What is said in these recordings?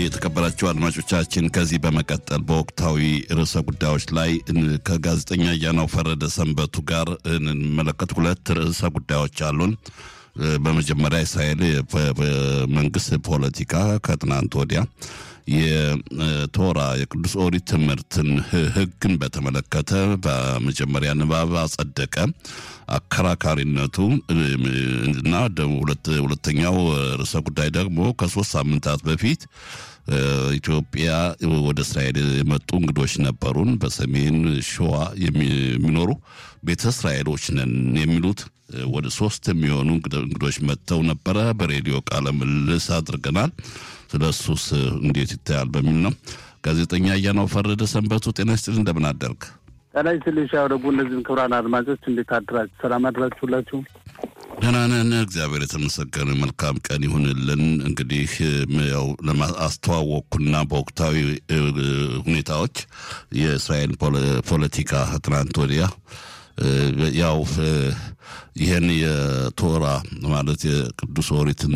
የተከበራችሁ አድማጮቻችን ከዚህ በመቀጠል በወቅታዊ ርዕሰ ጉዳዮች ላይ ከጋዜጠኛ ያናው ፈረደ ሰንበቱ ጋር እንመለከት። ሁለት ርዕሰ ጉዳዮች አሉን። በመጀመሪያ እስራኤል መንግስት ፖለቲካ ከትናንት ወዲያ የቶራ የቅዱስ ኦሪት ትምህርትን ህግን በተመለከተ በመጀመሪያ ንባብ አጸደቀ። አከራካሪነቱ እና ሁለተኛው ርዕሰ ጉዳይ ደግሞ ከ3 ሳምንታት በፊት ኢትዮጵያ ወደ እስራኤል የመጡ እንግዶች ነበሩን። በሰሜን ሸዋ የሚኖሩ ቤተ እስራኤሎች ነን የሚሉት ወደ 3 የሚሆኑ እንግዶች መጥተው ነበረ። በሬዲዮ ቃለ ምልልስ አድርገናል። ስለሱስ እንዴት ይታያል በሚል ነው። ጋዜጠኛ ያናው ፈረደ ሰንበቱ ጤና ይስጥልኝ፣ እንደምን አደርክ? ጤና ይስጥልኝ ሻውረጉ። እነዚህም ክቡራን አድማጮች እንዴት አድራችሁ? ሰላም አድራችሁ ሁላችሁ? ደህና ነን፣ እግዚአብሔር የተመሰገነ። መልካም ቀን ይሁንልን። እንግዲህ ያው ለማስተዋወቅኩና በወቅታዊ ሁኔታዎች የእስራኤል ፖለቲካ ትናንት ወዲያ ያው ይህን የቶራ ማለት የቅዱስ ኦሪትን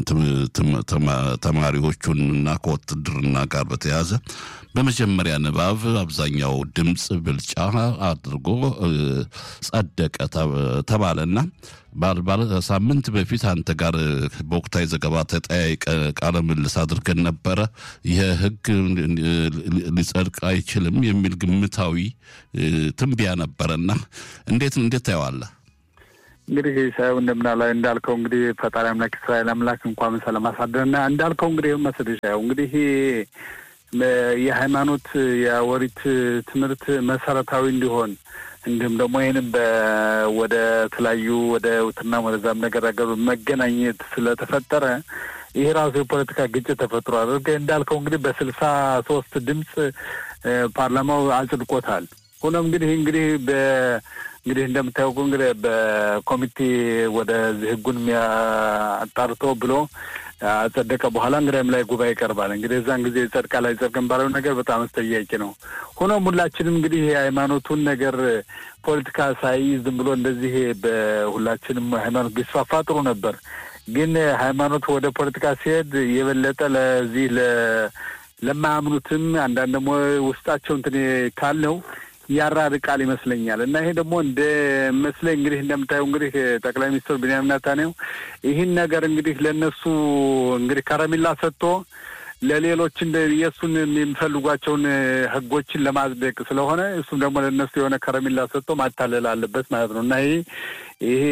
ተማሪዎቹንና ከውትድርና ጋር በተያያዘ በመጀመሪያ ንባብ አብዛኛው ድምፅ ብልጫ አድርጎ ጸደቀ ተባለና ሳምንት በፊት አንተ ጋር በወቅታዊ ዘገባ ተጠያይቀ ቃለ ምልልስ አድርገን ነበረ። ይህ ህግ ሊጸድቅ አይችልም የሚል ግምታዊ ትንቢያ ነበረና እንዴት ታየዋለህ? እንግዲህ ሳይው እንደምናለው እንዳልከው እንግዲህ ፈጣሪ አምላክ እስራኤል አምላክ እንኳን ሰላም አሳደረና እንዳልከው እንግዲህ መሰደሻው እንግዲህ የሃይማኖት የኦሪት ትምህርት መሰረታዊ እንዲሆን እንዲሁም ደግሞ ይሄንን ወደ ተለያዩ ወደ ውትና ወደዛም ነገር መገናኘት ስለተፈጠረ ይሄ ራሱ የፖለቲካ ግጭት ተፈጥሯል። እንዳልከው እንግዲህ በ63 ድምፅ ፓርላማው አጽድቆታል። ሆኖም እንግዲህ እንግዲህ እንደምታውቁ እንግዲህ በኮሚቴ ወደ ህጉን አጣርቶ ብሎ አጸደቀ በኋላ እንግዲህም ላይ ጉባኤ ይቀርባል። እንግዲህ እዛን ጊዜ ጸድቃ ላይ ጸድቀን ባለው ነገር በጣም አስተያየቂ ነው። ሆኖም ሁላችንም እንግዲህ የሃይማኖቱን ነገር ፖለቲካ ሳይዝ ዝም ብሎ እንደዚህ በሁላችንም ሃይማኖት ቢስፋፋ ጥሩ ነበር። ግን ሃይማኖት ወደ ፖለቲካ ሲሄድ የበለጠ ለዚህ ለማያምኑትም አንዳንድ ደግሞ ውስጣቸው እንትን ካለው ያራርቃል ይመስለኛል። እና ይሄ ደግሞ እንደ መስለኝ እንግዲህ እንደምታየው እንግዲህ ጠቅላይ ሚኒስትር ቢንያሚን ኔታንያሁ ይህን ነገር እንግዲህ ለነሱ እንግዲህ ከረሜላ ሰጥቶ ለሌሎች የእሱን የሚፈልጓቸውን ህጎችን ለማጽደቅ ስለሆነ እሱም ደግሞ ለነሱ የሆነ ከረሜላ ሰጥቶ ማታለል አለበት ማለት ነው። እና ይሄ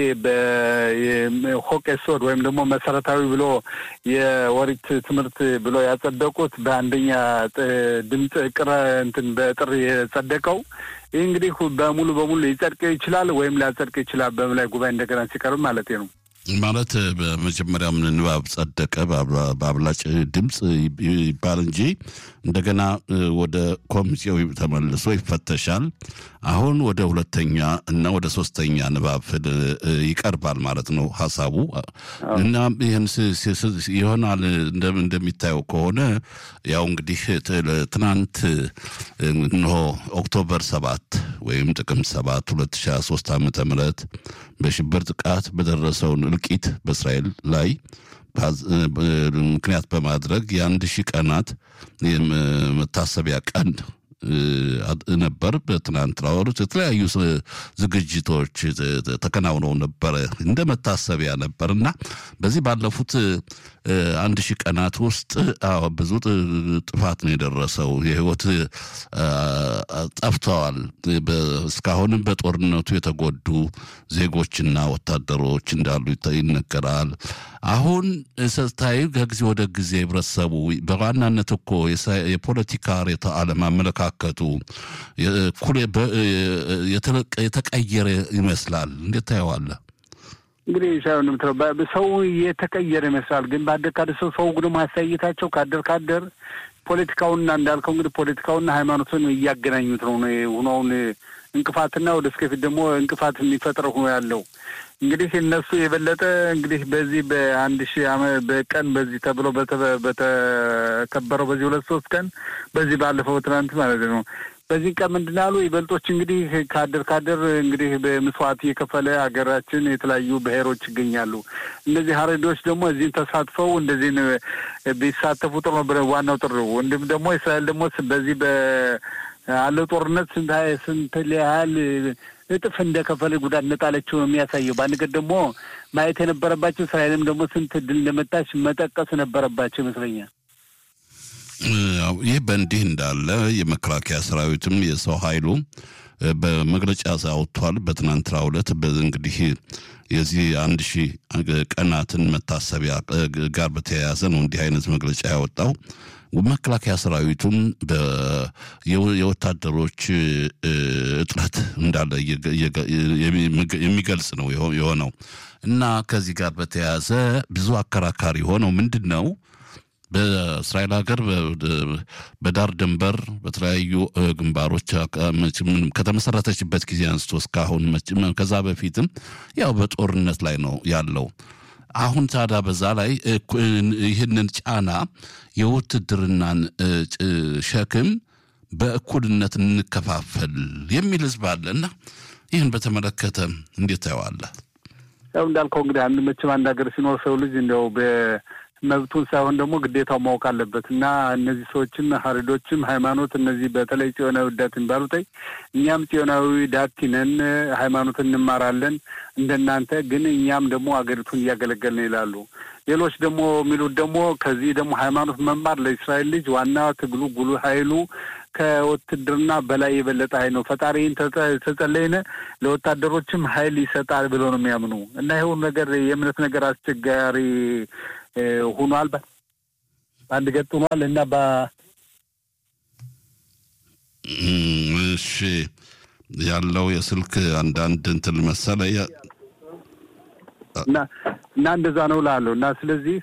በሆቄሶድ ወይም ደግሞ መሰረታዊ ብሎ የኦሪት ትምህርት ብሎ ያጸደቁት በአንደኛ ድምፅ በጥር የጸደቀው ይህ እንግዲህ በሙሉ ሊጸድቅ ይችላል ወይም ሊያጸድቅ ይችላል በላይ ጉባኤ እንደገና ሲቀርብ ማለት ነው። ማለት በመጀመሪያም ንባብ ጸደቀ በአብላጭ ድምፅ ይባል እንጂ እንደገና ወደ ኮሚቴው ተመልሶ ይፈተሻል። አሁን ወደ ሁለተኛ እና ወደ ሶስተኛ ንባብ ይቀርባል ማለት ነው ሐሳቡ። እና ይሄን ይሆናል እንደሚታየው ከሆነ ያው እንግዲህ ትናንት ነው ኦክቶበር 7 ወይም ጥቅምት 7 2023 ዓ.ም በሽብር ጥቃት በደረሰውን እልቂት በእስራኤል ላይ ምክንያት በማድረግ የ1000 ቀናት መታሰቢያ ቀን ነበር። በትናንትናው ዕለት የተለያዩ ዝግጅቶች ተከናውነው ነበር እንደ መታሰቢያ ነበርና በዚህ ባለፉት 1000 ቀናት ውስጥ ብዙ ጥፋት ነው የደረሰው። የህይወት ጠፍተዋል። እስካሁንም በጦርነቱ የተጎዱ ዜጎችና ወታደሮች እንዳሉ ይነገራል። አሁን ሰታይ ከጊዜ ወደ ጊዜ ህብረተሰቡ በዋናነት እኮ የፖለቲካ ርዕዮተ ዓለም አመለካከቱ የተቀየረ ይመስላል። እንዴት ታየዋለህ? እንግዲህ ሰው የተቀየረ ይመስላል። ግን ባደካደ ሰው ደግሞ ማሳየታቸው ካደር ፖለቲካውና እንዳልከው እንግዲህ ፖለቲካውና ሃይማኖቱን እያገናኙት ነው ሆኖውን እንቅፋትና ወደ እስከፊት ደግሞ እንቅፋት የሚፈጥረው ሆኖ ያለው እንግዲህ እነሱ የበለጠ እንግዲህ በዚህ በ1000 ዓመት በቀን በዚህ ተብሎ በተከበረው በዚህ 2-3 ቀን በዚህ ባለፈው ትናንት ማለት ነው በዚህ ቀን ምንድናሉ ይበልጦች እንግዲህ ካደር እንግዲህ በመስዋዕት እየከፈለ ሀገራችን የተለያዩ ብሔሮች ይገኛሉ። እነዚህ ሀረዶች ደግሞ እዚህን ተሳትፈው እንደዚህ ቢሳተፉ ጥሩ ነው። ዋናው ጥሩ ወንድም ደግሞ እስራኤል ደግሞ በዚህ በአለው ጦርነት ስንት ያህል እጥፍ እንደከፈለ ጉዳት ነጣለችው የሚያሳየው። በአንድ ቀን ደግሞ ማየት የነበረባቸው እስራኤልም ደግሞ ስንት ድል እንደመጣች መጠቀስ ነበረባቸው ይመስለኛል። ይህ በእንዲህ እንዳለ የመከላከያ ሰራዊትም የሰው ኃይሉ በመግለጫ አውጥቷል። በትናንትናው ዕለት እንግዲህ የዚህ 1000 ቀናትን መታሰቢያ ጋር በተያያዘ ነው እንዲህ አይነት መግለጫ ያወጣው። መከላከያ ሰራዊቱም የወታደሮች እጥረት እንዳለ የሚገልጽ ነው የሆነው እና ከዚህ ጋር በተያያዘ ብዙ አከራካሪ ሆነው ምንድነው በእስራኤል ሀገር በዳር ድንበር በተለያዩ ግንባሮች ከተመሰረተችበት ጊዜ አንስቶ እስካሁን ከዛ በፊትም ያው በጦርነት ላይ ነው ያለው። አሁን ታዲያ በዛ ላይ ይህንን ጫና የውትድርናን ሸክም በእኩልነት እንከፋፈል የሚል ህዝብ አለና ይህን በተመለከተ እንዴት ታየዋለህ? ያው እንዳልከው እንግዲህ አንድ መቼም አንድ ሀገር ሲኖር ሰው ልጅ እንደው መብቱን ሳይሆን ደግሞ ግዴታው ማወቅ አለበት እና እነዚህ ሰዎችም ሀረዶችም ሃይማኖት እነዚህ በተለይ ጽዮናዊ ዳት የሚባሉት እኛም ጽዮናዊ ዳት ነን ሃይማኖት እንማራለን እንደናንተ ግን እኛም ደግሞ አገሪቱን እያገለገልን ይላሉ። ሌሎች ደግሞ የሚሉት ደግሞ ከዚህ ደግሞ ሃይማኖት መማር ለእስራኤል ልጅ ዋና ትግሉ ጉሉ ኃይሉ ከውትድርና በላይ የበለጠ ኃይል ነው። ፈጣሪን ተጸለይነ ለወታደሮችም ኃይል ይሰጣል ብሎ ነው የሚያምኑ እና ይሄው ነገር የእምነት ነገር አስቸጋሪ ሆኗል። አንድ ገጥሟል እና እሺ ያለው የስልክ አንዳንድ እንትን መሰለኝ እና እንደዛ ነው ላለው እና ስለዚህ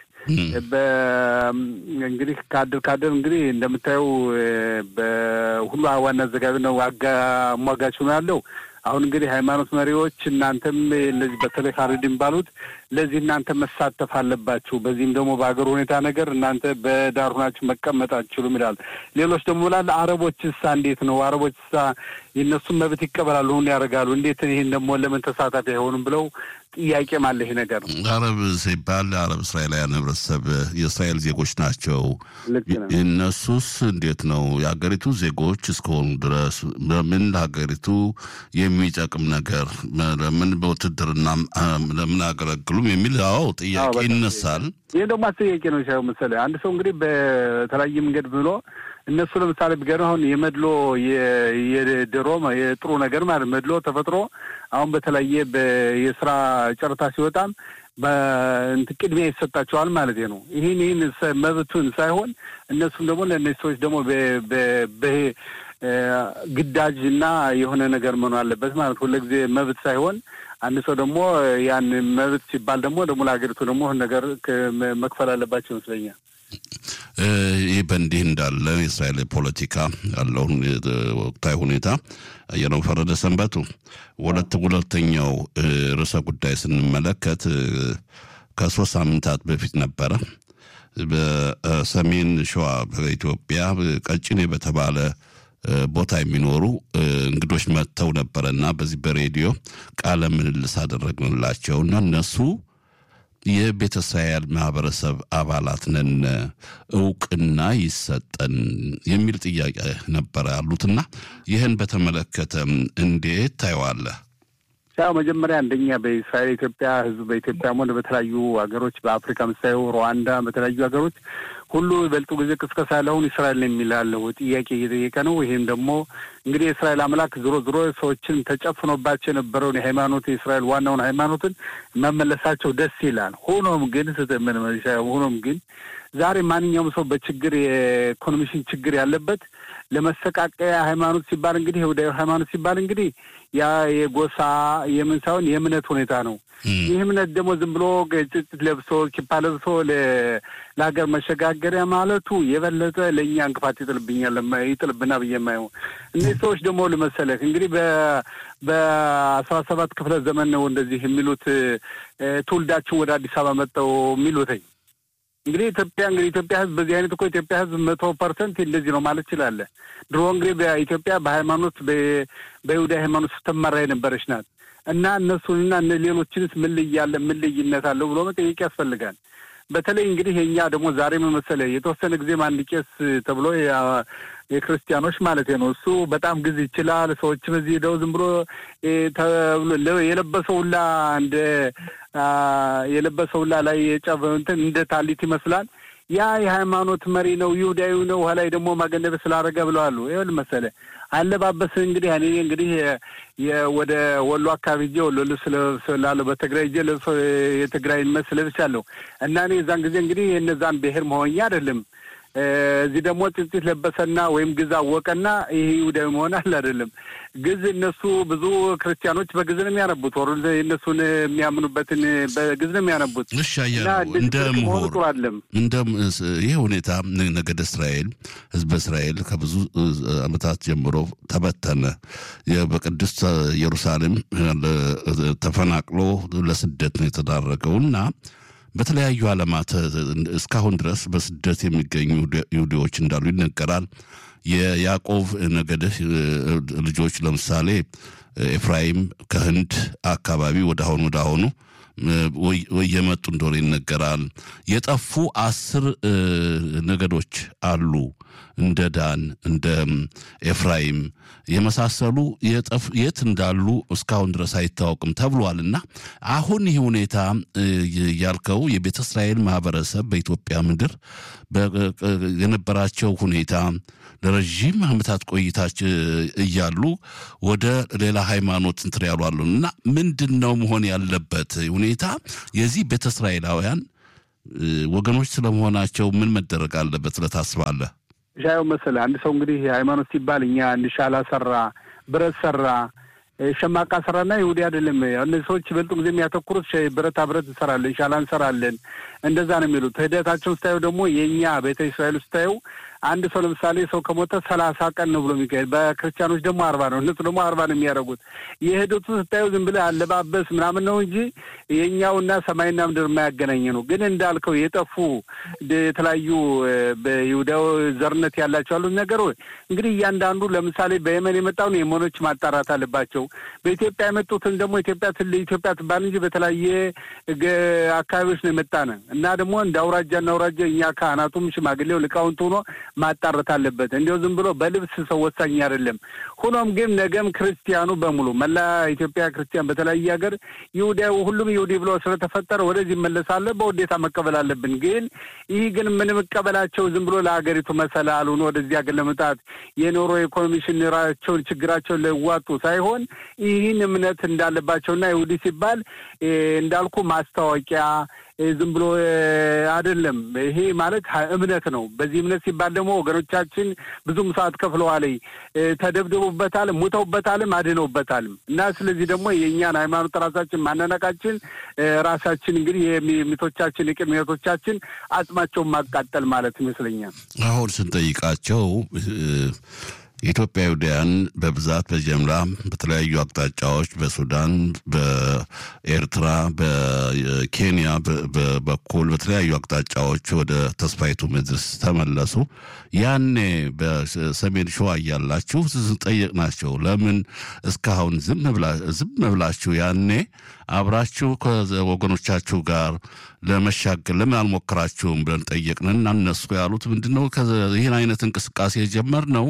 እንግዲህ ካደር እንግዲህ እንደምታየው በሁሉ ዋና ዘጋቢ ነው አሟጋች ነው ያለው። አሁን እንግዲህ ሃይማኖት መሪዎች እናንተም ለዚህ በተለይ ሀረዲም ባሉት ለዚህ እናንተ መሳተፍ አለባችሁ። በዚህም ደግሞ በአገር ሁኔታ ነገር እናንተ በዳር ሆናችሁ መቀመጣችሁ ይላል። ሌሎች ደግሞ ይላል አረቦችስ እንዴት ነው? አረቦችስ የነሱን መብት ይቀበላሉ ሆነ ያደርጋሉ? እንዴት ይሄን ደግሞ ለምን ተሳታፊ አይሆኑም ብለው ጥያቄ ማለት ይሄ ነገር አረብ ሲባል አረብ እስራኤላውያን ህብረተሰብ የእስራኤል ዜጎች ናቸው። እነሱስ እንዴት ነው የሀገሪቱ ዜጎች እስከሆኑ ድረስ ለምን ለሀገሪቱ የሚጠቅም ነገር ለምን በውትድርና ለምን አገለግሉም የሚል ጥያቄ ይነሳል። ይሄ ደግሞ አስጠያቂ ነው ሻው መሰለህ። አንድ ሰው እንግዲህ በተለያየ መንገድ ብሎ እነሱ ለምሳሌ ቢገርም አሁን የመድሎ የድሮም የጥሩ ነገር ማለት መድሎ ተፈጥሮ አሁን በተለያየ የስራ ጨረታ ሲወጣም ቅድሚያ ይሰጣቸዋል ማለት ነው። ይህን መብቱን ሳይሆን እነሱም ደግሞ ለእነዚህ ሰዎች ደግሞ ግዳጅና የሆነ ነገር መሆን አለበት ማለት ሁልጊዜ መብት ሳይሆን አንድ ሰው ደግሞ ያን መብት ሲባል ደግሞ ለሀገሪቱ ደግሞ ነገር መክፈል አለባቸው ይመስለኛል። ይህ በእንዲህ እንዳለ የእስራኤል ፖለቲካ ያለውን ወቅታዊ ሁኔታ አየነው ፈረደ ሰንበቱ ሁለተኛው ርዕሰ ጉዳይ ስንመለከት ከ3 ሳምንታት በፊት ነበረ በሰሜን ሸዋ በኢትዮጵያ ቀጭኔ በተባለ ቦታ የሚኖሩ እንግዶች መጥተው ነበርና በዚህ በሬዲዮ ቃለ ምልልስ አደረግንላቸውና እነሱ የቤተ እስራኤል ማህበረሰብ አባላት ነን እውቅና ይሰጠን የሚል ጥያቄ ነበር ያሉትና ይህን በተመለከተ እንዴት ታየዋለህ? ያው መጀመሪያ አንደኛ በእስራኤል ኢትዮጵያ ህዝብ በኢትዮጵያ ሆነ በተለያዩ ሀገሮች በአፍሪካ ምሳሌ ሩዋንዳ በተለያዩ ሀገሮች ሁሉ በልጡ ጊዜ ቅስቀሳ ያለውን እስራኤል የሚላለው ጥያቄ እየጠየቀ ነው። ይሄም ደግሞ እንግዲህ እስራኤል አምላክ ዞሮ ሰዎችን ተጨፍኖባቸው የነበረውን የሃይማኖት የእስራኤል ዋናውን ሃይማኖትን መመለሳቸው ደስ ይላል። ሆኖም ግን ዛሬ ማንኛውም ሰው በችግር የኢኮኖሚሽን ችግር ያለበት ለመሰቃቀያ ሃይማኖት ሲባል እንግዲህ የወዳዩ ሃይማኖት ሲባል እንግዲህ ያ የጎሳ የምን ሳይሆን የእምነት ሁኔታ ነው። ይህ እምነት ደግሞ ዝም ብሎ ግጭት ለብሶ ኪፓ ለብሶ ለሀገር መሸጋገሪያ ማለቱ የበለጠ ለእኛ እንቅፋት ይጥልብና ብዬ የማየው እነዚህ ሰዎች ደግሞ ለመሰለህ እንግዲህ በ17 ክፍለ ዘመን ነው እንደዚህ የሚሉት ትውልዳቸው ወደ አዲስ አበባ መጥተው የሚሉትኝ እንግዲህ ኢትዮጵያ ህዝብ በዚህ አይነት እኮ ኢትዮጵያ ህዝብ 100% እንደዚህ ነው ማለት ይችላል። ድሮ እንግዲህ በኢትዮጵያ በሃይማኖት በይሁዳ ሃይማኖት ስትመራ የነበረች ናት እና እነሱንና ሌሎችንስ ምን ልዩነት አለው ብሎ መጠየቅ ያስፈልጋል። በተለይ እንግዲህ የኛ ደግሞ ዛሬ መመሰለ የተወሰነ ጊዜ አንድ ቄስ ተብሎ የክርስቲያኖች ማለት ነው እሱ በጣም ግዝ ይችላል። ሰዎች በዚህ ሄደው ዝም ብሎ የለበሰውላ ላይ የጨበንትን እንደ ታሊት ይመስላል። ያ የሃይማኖት መሪ ነው፣ ይሁዳዊ ነው። ኋላይ ደግሞ ማገነብ ስላረገ ብለዋል። ይኸውል መሰለ አለባበስ እንግዲህ ወደ ወሎ አካባቢ ወሎ ልብስ በትግራይ ልብስ የትግራይን መስል ለብቻለሁ እና እኔ የዛን ጊዜ እንግዲህ የነዛን ብሔር መሆኛ አይደለም። እዚህ ደግሞ ጥንት ለበሰና ወይም ግዝ አወቀና ይሄ ይሁዳዊ መሆን አይደለም። ግዝ እነሱ ብዙ ክርስቲያኖች በግዝ ነው የሚያነቡት፣ ወሩ እነሱን የሚያምኑበትን በግዝ ነው የሚያነቡት። እሺ ያያለው ይሄ ሁኔታ ነገደ እስራኤል ህዝበ እስራኤል ከብዙ ዓመታት ጀምሮ ተበተነ። በቅድስት ኢየሩሳሌም ተፈናቅሎ ለስደት ነው የተዳረገውና በተለያዩ ዓለማት እስካሁን ድረስ በስደት የሚገኙ ይሁዲዎች እንዳሉ ይነገራል። የያዕቆብ ነገደ ልጆች ለምሳሌ ኤፍራይም ከህንድ አካባቢ ወደ አሁኑ ወየመጡ እንደሆነ ይነገራል። የጠፉ 10 ነገዶች አሉ እንደ ዳን እንደ ኤፍራይም የመሳሰሉ የት እንዳሉ እስካሁን ድረስ አይታወቅም ተብሏልና አሁን ይህ ሁኔታ ያልከው የቤተ እስራኤል ማህበረሰብ በኢትዮጵያ ምድር የነበራቸው ሁኔታ ለረጅም ዓመታት ቆይታቸው እያሉ ወደ ሌላ ሃይማኖት እንትን ያሏሉና ምንድነው መሆን ያለበት ሁኔታ? የዚህ ቤተ እስራኤላውያን ወገኖች ስለመሆናቸው ምን መደረግ አለበት ለታስባለህ? ሻው መሰለ አንድ ሰው እንግዲህ ሃይማኖት ሲባል እኛ እንሻላ ሰራ ብረት ሰራ ሸማቃ ሰራና ይሁዲ አይደለም። እነዚህ ሰዎች በልጡ ጊዜ የሚያተኩሩት ብረት እንሰራለን ሻላ እንሰራለን እንደዛ ነው የሚሉት። ሂደታቸውን ስታዩ ደግሞ የኛ ቤተ እስራኤል ስታዩ አንድ ሰው ለምሳሌ ሰው ከሞተ 30 ቀን ነው ብሎ የሚካሄድ። በክርስቲያኖች ደግሞ 40 ነው። እነሱ ደግሞ 40 ነው የሚያደርጉት። የሄዱት ስታዩ ዝም ብለህ አለባበስ ምናምን ነው እንጂ የኛውና ሰማይና ምድር የማያገናኝ ነው። ግን እንዳልከው የጠፉ የተለያዩ በይሁዳው ዘርነት ያላቸው አሉ ነገር እንግዲህ እያንዳንዱ ለምሳሌ በየመን የመጣውን የመኖች ማጣራት አለባቸው። በኢትዮጵያ የመጡትን ደግሞ ኢትዮጵያ ትባል እንጂ በተለያየ አካባቢዎች ነው የመጣነ እና ደግሞ እንደ አውራጃ እኛ ካህናቱም ሽማግሌው ሊቃውንቱ ሆኖ ማጣራት አለበት። እንዲያው ዝም ብሎ በልብስ ሰው ወሳኝ አይደለም። ሆኖም ግን ነገም ክርስቲያኑ በሙሉ መላ ኢትዮጵያ ክርስቲያን በተለያየ ሀገር ይሁዳው ሁሉም ይሁዲ ብሎ ስለተፈጠረ ወደዚህ መለሳለ በውዴታ መቀበል አለብን። ግን ይህ ግን ምን መቀበላቸው ዝም ብሎ ለሀገሪቱ መሰላል ሆኖ ወደዚህ ሀገር ለመጣት የኖሮ ኢኮኖሚሽን ራቸውን ችግራቸውን ለዋጡ ሳይሆን ይህን እምነት እንዳለባቸውና ይሁዲ ሲባል እንዳልኩ ማስታወቂያ ዝም ብሎ አይደለም። ይሄ ማለት እምነት ነው። በዚህ እምነት ሲባል ደግሞ ወገኖቻችን ብዙ መስዋዕት ከፍለዋል፣ ተደብድበውበታል፣ ሙተውበታል፣ አድነውበታል እና ስለዚህ ደግሞ የኛን ሃይማኖት ራሳችን ማናናቃችን ራሳችን እንግዲህ የሚቶቻችን የቅድሚያቶቻችን አጽማቸውን ማቃጠል ማለት ይመስለኛል። አሁን ስንጠይቃቸው ኢትዮጵያውያን በብዛት በጀምላ በተለያዩ አቅጣጫዎች በሱዳን፣ በኤርትራ፣ በኬንያ በኩል በተለያዩ አቅጣጫዎች ወደ ተስፋይቱ ምድር ተመለሱ። ያኔ በሰሜን ሸዋ እያላችሁ ጠየቅናቸው። ለምን እስካሁን ዝም ብላችሁ ያኔ አብራችሁ ከወገኖቻችሁ ጋር ለመሻገር ለምን አልሞከራችሁም ብለን ጠየቅንና እነሱ ያሉት ምንድነው ይህን አይነት እንቅስቃሴ የጀመርነው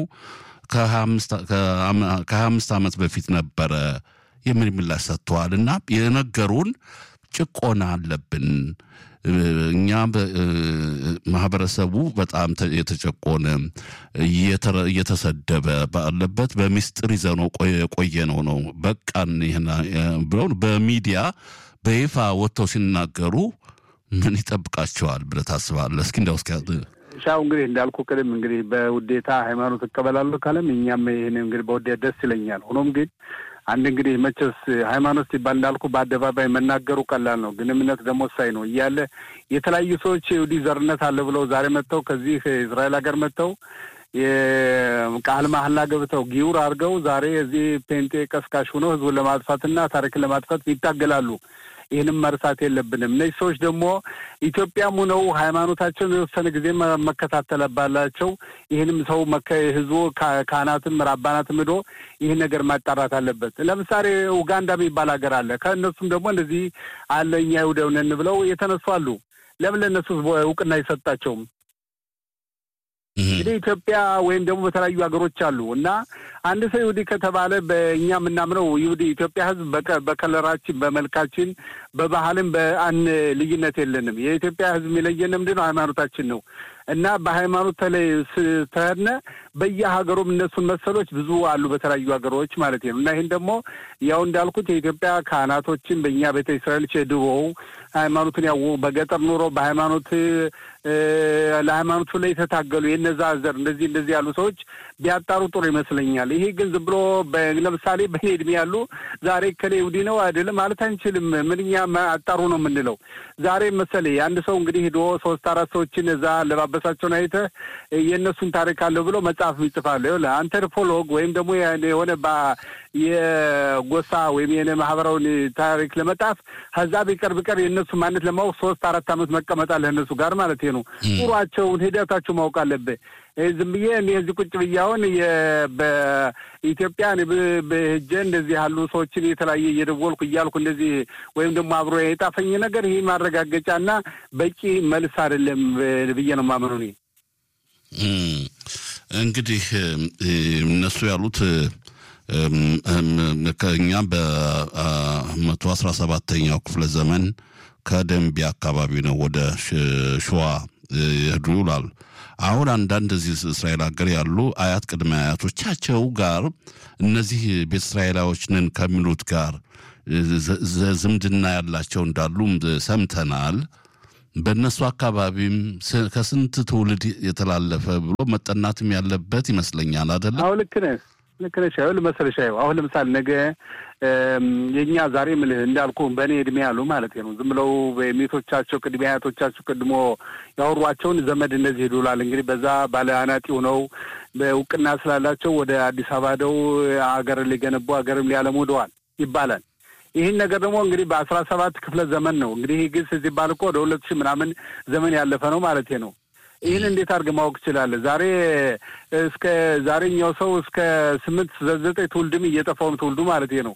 ከ25 ዓመት በፊት ነበረ የሚል ምላሽ ሰጥተዋልና የነገሩን ጭቆና አለብን። እኛ ማህበረሰቡ በጣም የተጨቆነ እየተሰደበ ባለበት በሚስጥር ይዘነው ቆየነው ነው በቃን ይሄና ብለው በሚዲያ በይፋ ወጥተው ሲናገሩ ምን ይጠብቃቸዋል ብለህ ታስባለህ? እስኪ እንደው ሻው እንግዲህ እንዳልኩ ቅድም እንግዲህ በውዴታ ሃይማኖት እቀበላለሁ ካለም እኛም ይሄን እንግዲህ በውዴታ ደስ ይለኛል። ሆኖም ግን አንድ እንግዲህ መቼስ ሃይማኖት ሲባል እንዳልኩ በአደባባይ መናገሩ ቀላል ነው፣ ግን እምነት ደግሞ ወሳኝ ነው እያለ የተለያዩ ሰዎች ይሁዲ ዘርነት አለ ብለው ዛሬ መጥተው ከዚህ እስራኤል ሀገር መጥተው የቃል መሐላ ገብተው ጊውር አድርገው ዛሬ እዚህ ፔንቴ ቀስቃሽ ሆነው ህዝቡን ለማጥፋትና ታሪክን ለማጥፋት ይታገላሉ። ይህንም መርሳት የለብንም። እነዚህ ሰዎች ደግሞ ኢትዮጵያም ሆነው ሃይማኖታቸውን የወሰነ ጊዜ መከታተል ባላቸው ይህንም ሰው ህዝቡ ካህናትም ራባናትም ሄዶ ይህን ነገር ማጣራት አለበት። ለምሳሌ ኡጋንዳ የሚባል ሀገር አለ። ከእነሱም ደግሞ እንደዚህ አለ እኛ ይሁዳው ነን ብለው የተነሱ አሉ። ለምን ለእነሱ እውቅና አይሰጣቸውም? እንግዲህ ኢትዮጵያ ወይም ደግሞ በተለያዩ ሀገሮች አሉ እና አንድ ሰው ይሁዲ ከተባለ በእኛ የምናምነው ይሁዲ ኢትዮጵያ ህዝብ በከለራችን በመልካችን በባህልም በአን ልዩነት የለንም። የኢትዮጵያ ህዝብ የሚለየን ምንድን ነው? ሃይማኖታችን ነው እና በሃይማኖት ተህነ በየሀገሩም እነሱን መሰሎች ብዙ አሉ በተለያዩ ሀገሮች ማለት ነው። እና ይህን ደግሞ ያው እንዳልኩት የኢትዮጵያ ካህናቶችን በእኛ ቤተ እስራኤል ድሮው ሃይማኖትን ያው በገጠር ኑሮ በሃይማኖት ለሃይማኖቱ ላይ የተታገሉ የነዛ ዘር እንደዚህ ያሉ ሰዎች ቢያጣሩ ጥሩ ይመስለኛል። ይሄ ግን ዝም ብሎ ለምሳሌ በኔ እድሜ ያሉ ዛሬ ከሌ ይሁዲ ነው አይደለም ማለት አንችልም። ምንኛ አጣሩ ነው የምንለው። ዛሬ መሰለኝ አንድ ሰው እንግዲህ ሄዶ 3-4 ሰዎችን እዛ ለባበሳቸውን አይተህ የእነሱን ታሪክ አለው ብሎ መጽሐፍ ይጽፋል። ይኸውልህ አንትሮፖሎግ ወይም ደግሞ የሆነ የጎሳ ወይም የሆነ ማህበራዊ ታሪክ ለመጣፍ ከዛ ቢቀር የእነሱ ማንነት ለማወቅ 3-4 ዓመት መቀመጥ አለህ እነሱ ጋር ማለት ነው። ኑሯቸውን ሂደታቸው ማወቅ አለብህ። ዝም ብዬ እኔ እዚህ ቁጭ ብዬ አሁን በኢትዮጵያ በህጀ እንደዚህ ያሉ ሰዎችን የተለያየ እየደወልኩ እያልኩ እንደዚህ ወይም ደግሞ አብሮ የጣፈኝ ነገር ይሄ ማረጋገጫና በቂ መልስ አይደለም ብዬ ነው የማምነው እኔ። እንግዲህ እነሱ ያሉት ከኛ በ117ኛው ክፍለ ዘመን ከደንቢ አካባቢ ነው ወደ ሸዋ ይሄዱ ይላል። አሁን አንዳንድ እዚህ እስራኤል ሀገር ያሉ አያት ቅድመ አያቶቻቸው ጋር እነዚህ ቤተ እስራኤላዎች ነን ከሚሉት ጋር ዝምድና ያላቸው እንዳሉ ሰምተናል። በእነሱ አካባቢም ከስንት ትውልድ የተላለፈ ብሎ መጠናትም ያለበት ይመስለኛል አይደለም? አዎ ልክ ነህ። ይኸውልህ መሰለሽ አሁን ለምሳሌ ነገ የኛ ዛሬ ምልህ እንዳልኩ በእኔ እድሜ ያሉ ማለት ነው ዝም ብለው በሚቶቻቸው ቅድመ አያቶቻቸው ቀድሞ ያወሯቸውን ዘመድ እነዚህ ሄዱላል። እንግዲህ በዛ ባለ አናጢው ነው በእውቅና ስላላቸው ወደ አዲስ አበባ ሄደው ሀገር ሊገነቡ ሀገርም ሊያለሙ ሄደዋል ይባላል። ይህን ነገር ደግሞ እንግዲህ በ17 ክፍለ ዘመን ነው እንግዲህ ግስ ሲባል እኮ ወደ 2000 ምናምን ዘመን ያለፈ ነው ማለት ነው። ይህን እንዴት አድርገህ ማወቅ ትችላለህ? እስከ ዛሬኛው ሰው እስከ 8-9 ትውልድም እየጠፋው ትውልዱ ማለት ነው።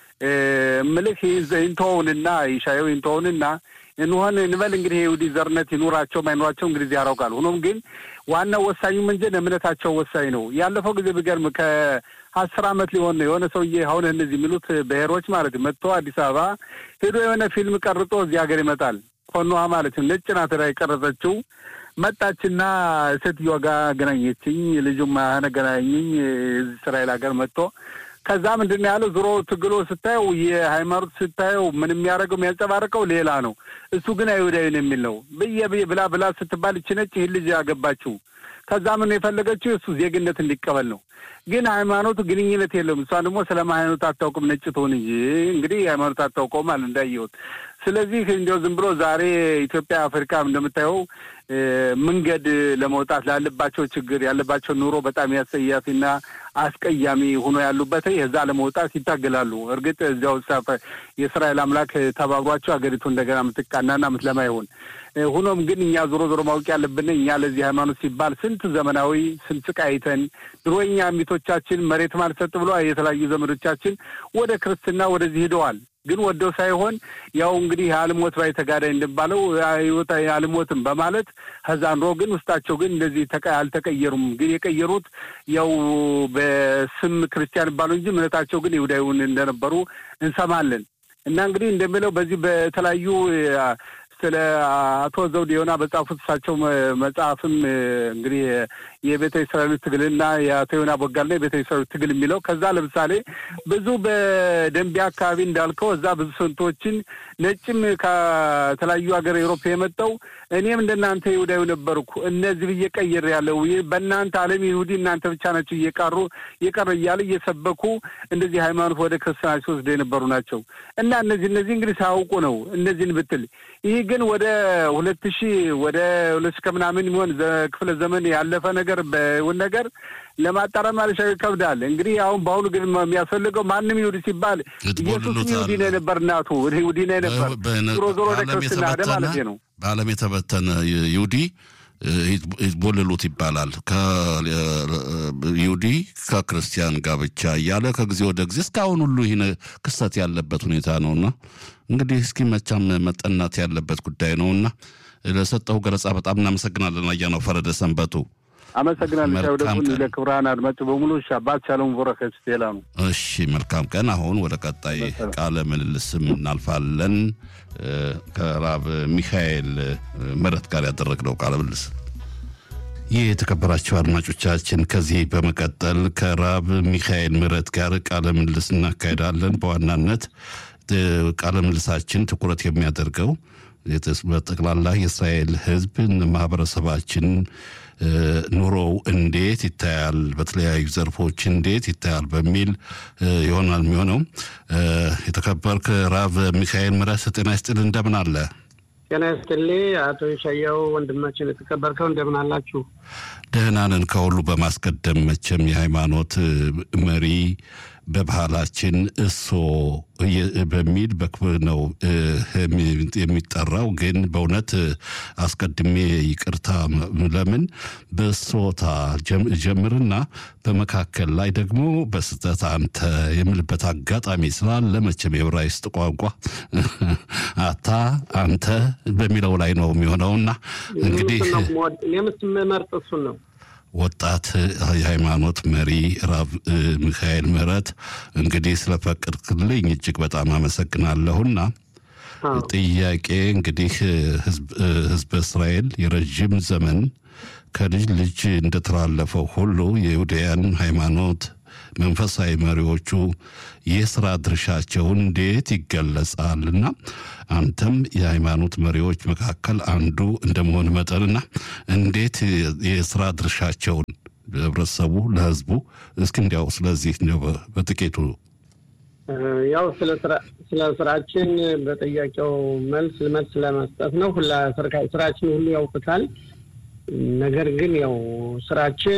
ምልክ ኢንቶውንና ይሻየው ኢንቶውንና እንሆን እንበል እንግዲህ ይሁዲ ዘርነት ይኑራቸው ማይኑራቸው እንግዲህ ያራውቃል። ሆኖም ግን ዋናው ወሳኙ መንጀን እምነታቸው ወሳኝ ነው። ያለፈው ጊዜ ቢገርም ከ10 ዓመት ሊሆን ነው የሆነ ሰውዬ አሁን እነዚህ የሚሉት ብሔሮች ማለት መጥቶ አዲስ አበባ ሄዶ የሆነ ፊልም ቀርጾ እዚህ ሀገር ይመጣል። ኮኖዋ ማለት ነጭ ናት የቀረጸችው መጣችና ሴትዮዋ ጋር ገናኘችኝ። ልጁም አነገናኘኝ እስራኤል ሀገር መጥቶ ከዛ ምንድነው ያለው ዙሮ ትግሎ ስታየው የሃይማኖት ስታየው ምንም የሚያደርገው የሚያንጸባርቀው ሌላ ነው። እሱ ግን አይሁዳዊ ነው የሚል ነው። ብላ ስትባል እቺ ነጭ ይሄ ልጅ ያገባችው ከዛ ምን የፈለገችው እሱ ዜግነት እንዲቀበል ነው። ግን ሃይማኖቱ ግንኙነት የለውም። እሷ ደግሞ ስለ ሃይማኖት አታውቅም ነጭ ትሆን እንጂ እንግዲህ ሃይማኖት አታውቀውም ማለት እንዳየሁት። ስለዚህ እንደው ዝም ብሎ ዛሬ ኢትዮጵያ አፍሪካ እንደምታየው መንገድ ለመውጣት ላለባቸው ችግር ያለባቸው ኑሮ በጣም ያሰያፊና አስቀያሚ ሆኖ ያሉበት የዛ ለመውጣት ይታገላሉ። እርግጥ እዛው የእስራኤል አምላክ ተባብሯቸው አገሪቱ እንደገና ምትቃናና ምትለማ ይሁን። ሆኖም ግን እኛ ዞሮ ማወቅ ያለብን እኛ ለዚህ ሃይማኖት ሲባል ስንት ዘመናዊ ስንት ስቃይተን ድሮኛ ሚቶቻችን መሬት ማልሰጥ ብሎ የተለያዩ ዘመዶቻችን ወደ ክርስትና ወደዚህ ሄደዋል። ግን ወደው ሳይሆን ያው እንግዲህ አልሞት ባይ ተጋዳይ እንደባለው አይወጣ አልሞትም በማለት ሀዛንሮ ግን ውስጣቸው ግን እንደዚህ አልተቀየሩም። ግን የቀየሩት ያው በስም ክርስቲያን ባሉ እንጂ እምነታቸው ግን ይሁዳዊውን እንደነበሩ እንሰማለን። እና እንግዲህ እንደሚለው በዚህ በተለያዩ ስለ አቶ ዘውዴ ዮና በጻፉት እሳቸው መጽሐፍም እንግዲህ የቤተ እስራኤል ትግልና የአቶ ዮና ቦጋልና የቤተ እስራኤል ትግል የሚለው ከዛ ለምሳሌ ብዙ በደንቢያ አካባቢ እንዳልከው እዛ ብዙ ሰንቶችን ነጭም ከተለያዩ ሀገር አውሮፓ የመጣው እኔም እንደናንተ ይሁዳዊ ነበርኩ እነዚህ በየቀየር ያለው በእናንተ ዓለም ይሁዲ እናንተ ብቻ ናችሁ የቀረ እያለ እየሰበኩ እንደዚህ ሃይማኖት ወደ ክርስቲያኖች ወስደው የነበሩ ናቸው። እና እነዚህ እንግዲህ ሳውቁ ነው እነዚህን ብትል ይህ ግን ወደ 2000 ወደ 2000 ከምናምን ይሆን ክፍለ ዘመን ያለፈ ነገር በውን ነገር ለማጣራት ማለት ይከብዳል። እንግዲህ አሁን በአሁኑ ግን የሚያስፈልገው ማንም ይሁዲ ሲባል ኢየሱስ ይሁዲ ነበር፣ እናቱ ይሁዲ ነበር። ዞሮ ወደ ክርስትና ማለት ነው። በዓለም የተበተነ ይሁዲ ይቦልሉት ይባላል። ከይሁዲ ከክርስቲያን ጋብቻ እያለ ከጊዜ ወደ ጊዜ እስካሁን ሁሉ ይህን ክስተት ያለበት ሁኔታ ነውና እንግዲህ እስኪ መቻም መጠናት ያለበት ጉዳይ ነውና ለሰጠው ገለጻ በጣም እናመሰግናለን። አያናው ፈረደ ሰንበቱ አመሰግናለሁ። ደግሞ ለክብራን አድማጭ በሙሉ ሻባት ሻሎም ወረከት ቴላ ነው። እሺ መልካም ቀን። አሁን ወደ ቀጣይ ቃለ ምልልስም እናልፋለን። ከራብ ሚካኤል ምህረት ጋር ያደረግነው ቃለ ምልልስ ይህ የተከበራቸው አድማጮቻችን፣ ከዚህ በመቀጠል ከራብ ሚካኤል ምህረት ጋር ቃለ ምልልስ እናካሄዳለን። በዋናነት ቃለ ምልልሳችን ትኩረት የሚያደርገው በጠቅላላ የእስራኤል ሕዝብ ማህበረሰባችን ኑሮው እንዴት ይታያል፣ በተለያዩ ዘርፎች እንዴት ይታያል በሚል ይሆናል የሚሆነው። የተከበርክ ራብ ሚካኤል ምህረት ጤና ይስጥልኝ፣ እንደምን አለ? ጤና ይስጥልኝ አቶ ሻያው ወንድማችን፣ የተከበርከው እንደምን አላችሁ? ደህና ነን። ከሁሉ በማስቀደም መቼም የሃይማኖት መሪ በባህላችን እሶ በሚል በክብር ነው የሚጠራው። ግን በእውነት አስቀድሜ ይቅርታ፣ ለምን በሶታ ጀምርና በመካከል ላይ ደግሞ በስተት አንተ የምልበት አጋጣሚ ስላለ መቼም የዕብራይስጥ ቋንቋ አታ አንተ በሚለው ላይ ነው የሚሆነውና እንግዲህ የምትመርጥ እሱ ነው። ወጣት የሃይማኖት መሪ ራብ ሚካኤል ምህረት እንግዲህ ስለፈቀድክልኝ እጅግ በጣም አመሰግናለሁና ጥያቄ እንግዲህ ህዝብ እስራኤል የረጅም ዘመን ከልጅ ልጅ እንደተላለፈው ሁሉ የይሁዳውያን ሃይማኖት መንፈሳዊ መሪዎቹ የሥራ ድርሻቸውን እንዴት ይገለጻልና አንተም የሃይማኖት መሪዎች መካከል አንዱ እንደመሆን መጠንና እንዴት የሥራ ድርሻቸውን ለህብረተሰቡ ለህዝቡ እስኪ እንዲያው ስለዚህ ነው በጥቂቱ ያው ስለ ስራችን በጥያቄው መልስ ለመስጠት ነው። ስራችን ሁሉ ያውቁታል። ነገር ግን ያው ስራችን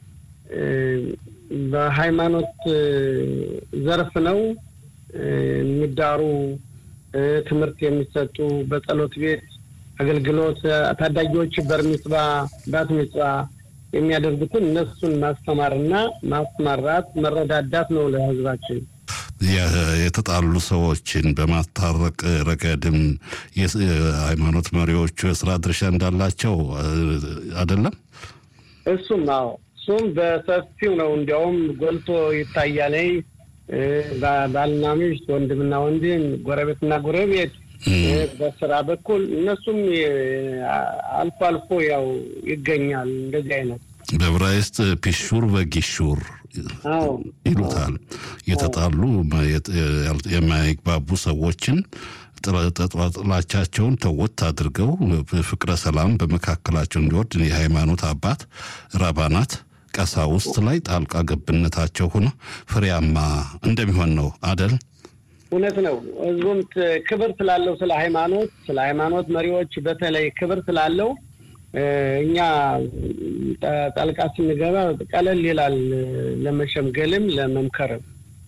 በሃይማኖት ዘርፍ ነው የሚዳሩ ትምህርት የሚሰጡ በጸሎት ቤት አገልግሎት ታዳጊዎች በርሚጽባ ባትሚጽባ የሚያደርጉትን እነሱን ማስተማርና ማስመራት መረዳዳት ነው ለህዝባችን። የተጣሉ ሰዎችን በማስታረቅ ረገድም የሃይማኖት መሪዎቹ የሥራ ድርሻ እንዳላቸው አይደለም? እሱም በሰፊው ነው እንዲያውም ጎልቶ ይታያል። ባልና ሚስት፣ ወንድምና ወንድም፣ ጎረቤትና ጎረቤት በስራ በኩል እነሱም አልፎ አልፎ ያው ይገኛል። እንደዚህ አይነት በዕብራይስጥ ፒሹር በጊሹር ይሉታል። የተጣሉ የማይግባቡ ሰዎችን ጥላቻቸውን ተወት አድርገው ፍቅረ ሰላም በመካከላቸው እንዲወርድ የሃይማኖት አባት ራባናት ቀሳውስት ላይ ጣልቃ ገብነታቸው ሆኖ ፍሬያማ እንደሚሆን ነው አደል? እውነት ነው። ህዝቡም ክብር ስላለው ስለ ሃይማኖት መሪዎች በተለይ ክብር ስላለው እኛ ጣልቃ ስንገባ ቀለል ይላል ለመሸምገልም ለመምከርም።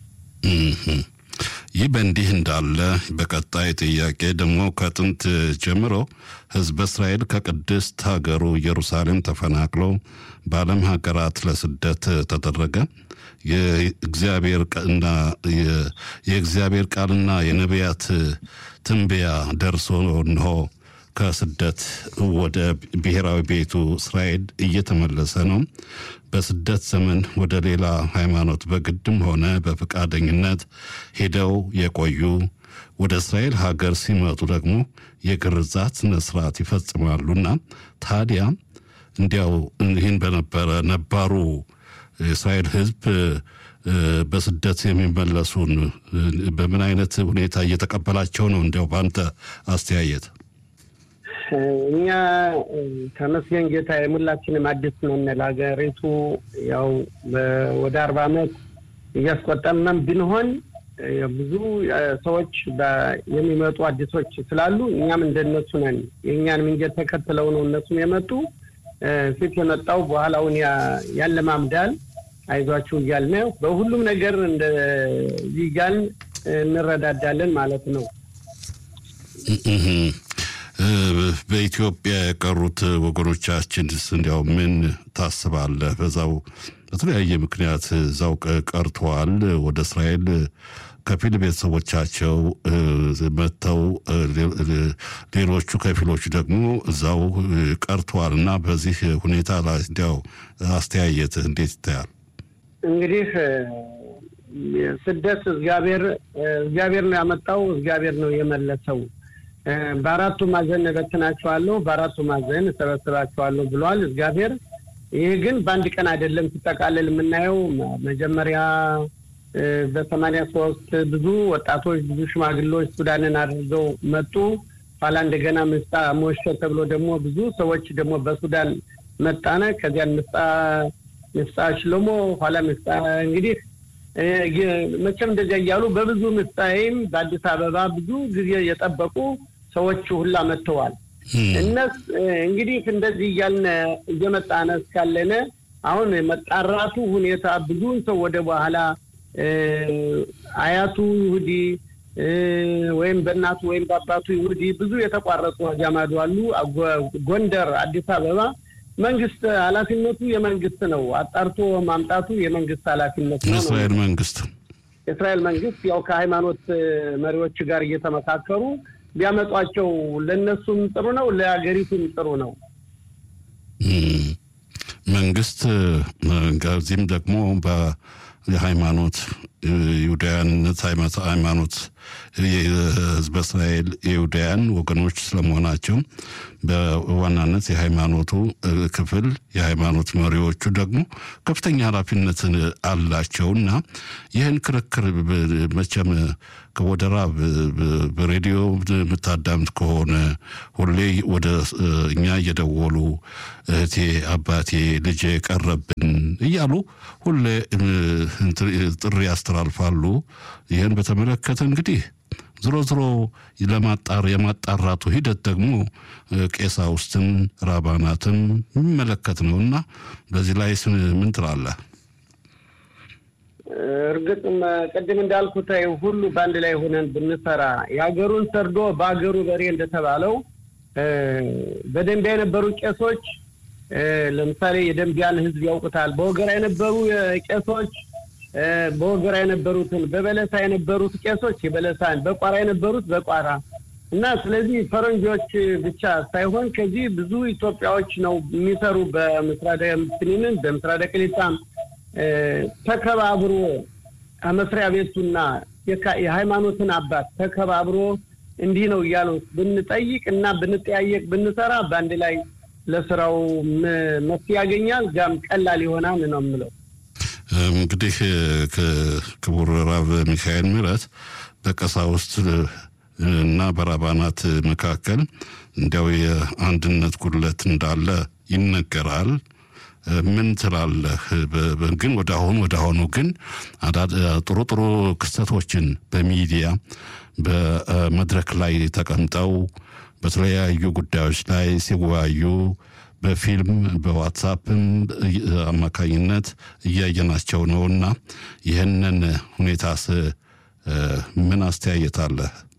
ይህ በእንዲህ እንዳለ በቀጣይ ጥያቄ ደግሞ ከጥንት ጀምሮ ህዝበ እስራኤል ከቅድስት ሀገሩ ኢየሩሳሌም ተፈናቅሎ በዓለም ሀገራት ለስደት ተደረገ። የእግዚአብሔር ቃልና የነቢያት ትንበያ ደርሶ እንሆ ከስደት ወደ ብሔራዊ ቤቱ እስራኤል እየተመለሰ ነው። በስደት ዘመን ወደ ሌላ ሃይማኖት በግድም ሆነ በፈቃደኝነት ሄደው የቆዩ ወደ እስራኤል ሀገር ሲመጡ ደግሞ የግርዛት ስነ ስርዓት ይፈጽማሉና ታዲያ እንዲያው ይህን በነበረ ነባሩ የእስራኤል ህዝብ በስደት የሚመለሱን በምን አይነት ሁኔታ እየተቀበላቸው ነው? እንዲያው በአንተ አስተያየት። እኛ ተመስገን ጌታ የሙላችንም አዲስ ነን ለሀገሪቱ ያው ወደ 40 ዓመት እያስቆጠመን ብንሆን ብዙ ሰዎች የሚመጡ አዲሶች ስላሉ እኛም እንደነሱ ነን። የኛን መንገድ ተከትለው ነው እነሱም የመጡ ፊት የመጣው በኋላውን ያለማምዳል አይዟችሁ እያልን በሁሉም ነገር እንደዚህ እያልን እንረዳዳለን ማለት ነው። በኢትዮጵያ የቀሩት ወገኖቻችንስ እንዲያው ምን ታስባለህ? በዛው በተለያየ ምክንያት እዛው ቀርተዋል ወደ እስራኤል ከፊል ቤተሰቦቻቸው መጥተው ሌሎቹ ከፊሎቹ ደግሞ እዛው ቀርተዋል እና በዚህ ሁኔታ ላይ እንዲያው አስተያየትህ እንዴት ይታያል? እንግዲህ ስደት እግዚአብሔር ነው ያመጣው፣ እግዚአብሔር ነው የመለሰው። በአራቱ ማዕዘን በትናቸዋለሁ፣ በአራቱ ማዕዘን ሰበስባቸዋለሁ ብሏል እግዚአብሔር። ይሄ ግን በአንድ ቀን አይደለም ሲጠቃለል የምናየው። መጀመሪያ በ83 ብዙ ወጣቶች ብዙ ሽማግሌዎች ሱዳንን አድርገው መጡ። ኋላ እንደገና ምስጣ ሞሸ ተብሎ ደግሞ ብዙ ሰዎች ደግሞ በሱዳን መጣነ። ከዚያ ምስጣ ሽሎሞ ኋላ ምስጣ እንግዲህ መቼም እንደዚያ እያሉ በብዙ ምስጣይም በአዲስ አበባ ብዙ ጊዜ የጠበቁ ሰዎች ሁላ መጥተዋል። እነሱ እንግዲህ እንደዚህ እያልን እየመጣነ እስካለነ አሁን መጣራቱ ሁኔታ ብዙውን ሰው ወደ በኋላ አያቱ ይሁዲ ወይም በእናቱ ወይም በአባቱ ይሁዲ ብዙ የተቋረጡ ጃማዱ አሉ። ጎንደር፣ አዲስ አበባ መንግስት ኃላፊነቱ የመንግስት ነው። አጣርቶ ማምጣቱ የመንግስት ኃላፊነት ነው። የእስራኤል መንግስት ያው ከሃይማኖት መሪዎች ጋር እየተመካከሩ ቢያመጧቸው ለነሱም ጥሩ ነው፣ ለሀገሪቱም ጥሩ ነው። መንግስት ጋርዚም ደግሞ የሃይማኖት ይሁዳያንነት ሃይማኖት የህዝበ እስራኤል የይሁዳያን ወገኖች ስለመሆናቸው በዋናነት የሃይማኖቱ ክፍል የሃይማኖት መሪዎቹ ደግሞ ከፍተኛ ኃላፊነት አላቸውና ይህን ክርክር መቼም ከወደራ በሬዲዮ የምታዳምጥ ከሆነ ሁሌ ወደ እኛ እየደወሉ እህቴ፣ አባቴ፣ ልጄ ቀረብን እያሉ ሁሌ ጥሪ ያስተላልፋሉ። ይህን በተመለከተ እንግዲህ ዝሮ የማጣራቱ ሂደት ደግሞ ቄሳውስትን ራባናትን የሚመለከት ነውና በዚህ ላይ ምን ትላለህ? እርግጥ ቀደም እንዳልኩት ሁሉ ባንድ ላይ ሆነን ብንሰራ ያገሩን ሰርዶ ባገሩ በሬ እንደተባለው በደንቢያ የነበሩ ቄሶች ለምሳሌ የደንቢያን ህዝብ ያውቁታል። በወገራ የነበሩ ቄሶች በወገራ የነበሩትን በበለሳ የነበሩት ቄሶች የበለሳን በቋራ የነበሩት በቋራ እና ስለዚህ ፈረንጆች ብቻ ሳይሆን ከዚህ ብዙ ኢትዮጵያዎች ነው የሚሰሩ በምስራደ ምትኒንን በምስራደ ቅሊጣም ተከባብሮ መስሪያ ቤቱና የሃይማኖትን አባት ተከባብሮ እንዲህ ነው እያሉ ብንጠይቅ እና ብንጠያየቅ ብንሰራ በአንድ ላይ ለስራው መፍትሄ ያገኛል፣ ጋም ቀላል ይሆናል ነው የምለው። እንግዲህ ክቡር ራብ ሚካኤል ምህረት በቀሳውስት እና በራባናት መካከል እንዲያው የአንድነት ጉድለት እንዳለ ይነገራል። ምን ትላለህ? ግን ወደ አሁኑ ግን ጥሩ ክስተቶችን በሚዲያ በመድረክ ላይ ተቀምጠው በተለያዩ ጉዳዮች ላይ ሲወያዩ በፊልም በዋትስአፕም አማካኝነት እያየናቸው ነውና ይህንን ሁኔታስ ምን አስተያየት አለ?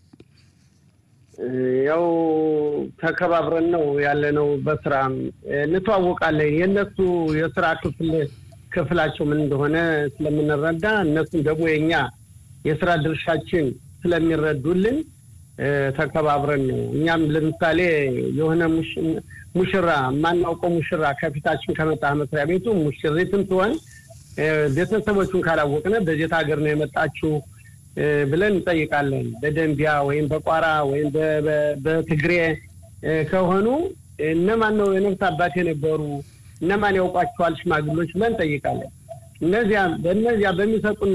ያው ተከባብረን ነው ያለነው። በስራም እንተዋወቃለን። የነሱ የስራ ክፍላቸው ምን እንደሆነ ስለምንረዳ እነሱም ደግሞ የኛ የስራ ድርሻችን ስለሚረዱልን ተከባብረን ነው። እኛም ለምሳሌ የሆነ ሙሽራ ማናውቀው ሙሽራ ከፊታችን ከመጣ መስሪያ ቤቱ ሙሽሪትም ትሆን ቤተሰቦቹን ካላወቅነ በዚህ ሀገር ነው የመጣችው ብለን እንጠይቃለን። በደንቢያ ወይም በቋራ ወይም በትግሬ ከሆኑ እነማን ነው የነፍስ አባት የነበሩ እነማን ያውቋቸዋል ሽማግሌዎች ብለን እንጠይቃለን። በእነዚያ በሚሰጡን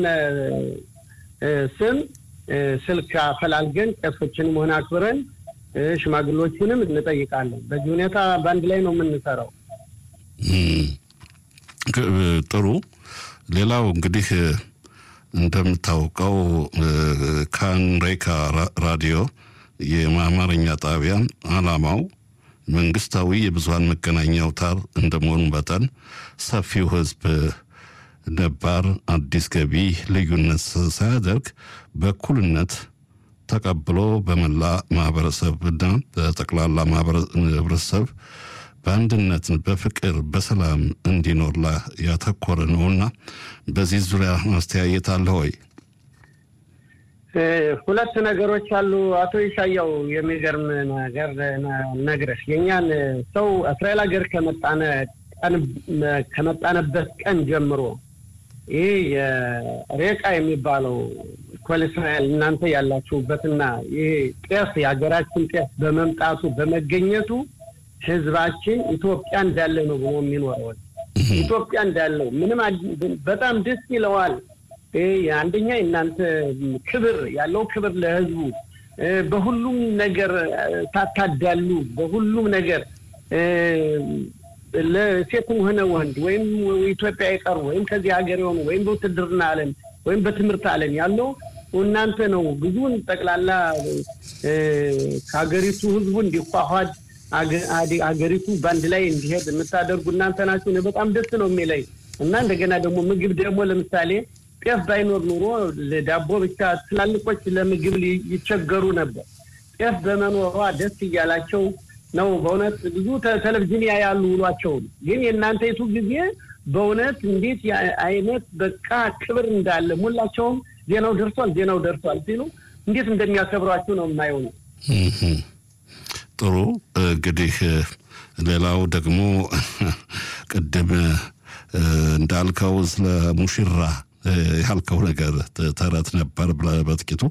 ስም ስልክ አፈላልገን ቄሶችንም ሆነ አክብረን ሽማግሌዎችንም እንጠይቃለን። በዚህ ሁኔታ በአንድ ላይ ነው የምንሰራው። ጥሩ። ሌላው እንግዲህ እንደምታውቀው ካንሬካ ራዲዮ የአማርኛ ጣቢያ ዓላማው መንግስታዊ የብዙሃን መገናኛ አውታር እንደመሆኑ መጠን ሰፊው ህዝብ ነባር አዲስ ገቢ ልዩነት ሳያደርግ በእኩልነት ተቀብሎ በመላ ማህበረሰብና በጠቅላላ ማህበረሰብ በአንድነት በፍቅር በሰላም እንዲኖር ያተኮረ ነውና በዚህ ዙሪያ ማስተያየት አለ ወይ? ሁለት ነገሮች አሉ አቶ ይሻያው። የሚገርም ነገር ነግረሽ የኛን ሰው እስራኤል ሀገር ከመጣነበት ቀን ጀምሮ ይሄ የሬቃ የሚባለው ኮሌስትራል እናንተ ያላችሁበትና ይሄ ጤፍ የሀገራችን ጤፍ በመምጣቱ በመገኘቱ ህዝባችን ኢትዮጵያ እንዳለ ነው ብሎ የሚኖረው። ኢትዮጵያ እንዳለው ምንም በጣም ደስ ይለዋል። አንደኛ እናንተ ክብር ያለው ክብር ለህዝቡ በሁሉም ነገር ታታዳሉ። በሁሉም ነገር ለሴትም ሆነ ወንድ ወይም ኢትዮጵያ ይቀር ወይም ከዚህ ሀገር የሆኑ ወይም በውትድርና ዓለም ወይም በትምህርት ዓለም ያለው እናንተ ነው። ብዙውን ጠቅላላ ሀገሪቱ ህዝቡ እንዲቋቋድ ሀገሪቱ ባንድ ላይ እንዲሄድ የምታደርጉ እናንተ ናችሁ። በጣም ደስ ነው የሚለኝ እና እንደገና ደግሞ ምግብ ደግሞ ለምሳሌ ጤፍ ባይኖር ኑሮ ለዳቦ ብቻ ትላልቆች ለምግብ ይቸገሩ ነበር። ጤፍ በመኖሯ ደስ እያላቸው ነው። በእውነት ብዙ ቴሌቪዥን ያያሉ ውሏቸው። ግን የእናንተይቱ ጊዜ በእውነት እንዴት አይነት በቃ ክብር እንዳለ ሁላቸውም ዜናው ደርሷል ሲሉ እንዴት እንደሚያከብሯቸው ነው የማየው። ጥሩ እንግዲህ ሌላው ደግሞ ቅድም እንዳልከው ስለ ሙሽራ ያልከው ነገር ተረት ነበር በጥቂቱ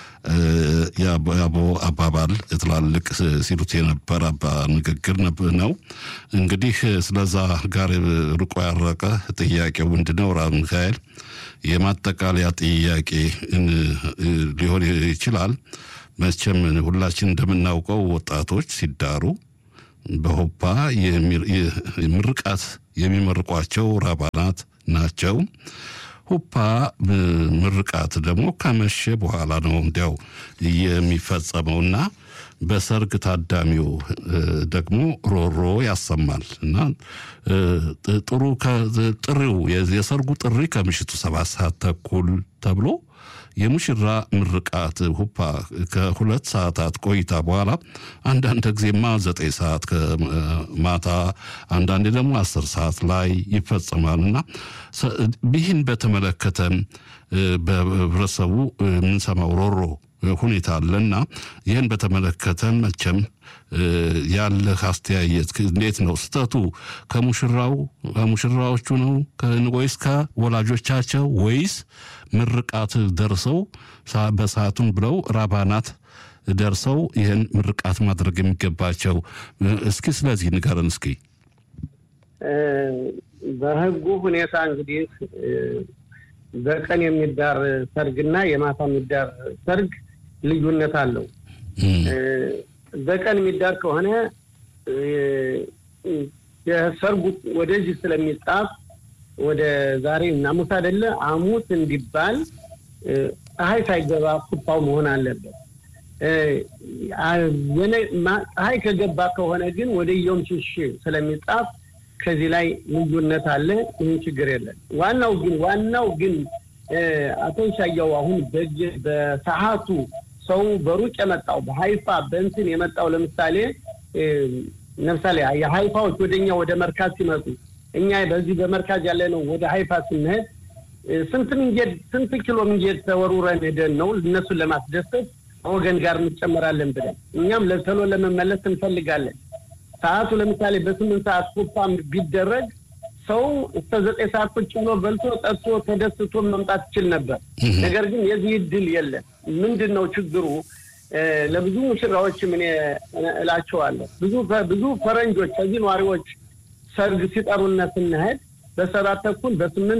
ያቦ አባባል ትላልቅ ሲሉት የነበር ንግግር ነው። እንግዲህ ስለዛ ጋር ርቆ ያረቀ ጥያቄው ምንድነው? ራስ ሚካኤል የማጠቃለያ ጥያቄ ሊሆን ይችላል። መቼም ሁላችን እንደምናውቀው ወጣቶች ሲዳሩ በሆባ የምርቃት የሚመርቋቸው ራባናት ናቸው። ሆባ ምርቃት ደግሞ ከመሸ በኋላ ነው እንዲያው የሚፈጸመውና በሰርግ ታዳሚው ደግሞ ሮሮ ያሰማል እና ጥሩ ከጥሪው የሰርጉ ጥሪ ከምሽቱ 7 ተኩል ተብሎ የሙሽራ ምርቃት ሆባ ከ2 ሰዓታት ቆይታ በኋላ አንዳንድ ጊዜማ 9 ሰዓት ከማታ አንዳንድ ደግሞ 10 ሰዓት ላይ ይፈጸማልና ይህን በተመለከተ በህብረተሰቡ የምንሰማው ሮሮ ሁኔታ አለና ይህን በተመለከተ መቼም ያለ አስተያየት እንዴት ነው? ስተቱ ከሙሽራዎቹ ነው ወይስ ከወላጆቻቸው ወይስ ምርቃት ደርሰው በሰዓቱን ብለው ራባናት ደርሰው ይህን ምርቃት ማድረግ የሚገባቸው? እስኪ ስለዚህ ንገረን እስኪ። በህጉ ሁኔታ እንግዲህ በቀን የሚዳር ሰርግና የማታ የሚዳር ሰርግ ልዩነት አለው። በቀን የሚዳር ከሆነ የሰርጉ ወደዚህ ስለሚጣፍ ወደ ዛሬ ሐሙስ አይደለ ሐሙስ እንዲባል ፀሐይ ሳይገባ ኩፓው መሆን አለበት። ፀሐይ ከገባ ከሆነ ግን ወደ ዮም ሽሽ ስለሚጣፍ ከዚህ ላይ ልዩነት አለ። ይሄ ችግር የለም። ዋናው ግን አቶ ይሻያው አሁን በሰዓቱ ሰው በሩቅ የመጣው በሃይፋ በእንትን የመጣው ለምሳሌ የሃይፋዎች ወደኛ ወደ መርካዝ ሲመጡ እኛ በዚህ በመርካዝ ያለ ነው ወደ ሃይፋ ስንሄድ ስንት ኪሎ መንገድ ተወሩረን ሄደን ነው እነሱን ለማስደሰት ወገን ጋር እንጨመራለን ብለን እኛም ለተሎ ለመመለስ እንፈልጋለን። ሰዓቱ ለምሳሌ በ8 ሰዓት ቁጣም ቢደረግ ሰው እስከ 9 ሰዓት ቁጭ ብሎ በልቶ ጠጥቶ ተደስቶ መምጣት ይችል ነበር። ነገር ግን የዚህ ድል የለም። ምንድነው ችግሩ? ለብዙ ሙሽራዎች ምን እላቸዋለሁ ብዙ ፈረንጆች ከዚህ ነዋሪዎች ሰርግ ሲጠሩና ስንሄድ በ7 ተኩል